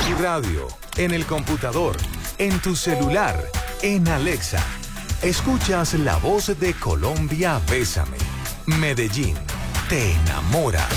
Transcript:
tu radio, en el computador, en tu celular, en Alexa. Escuchas la voz de Colombia Bésame. Medellín te enamora.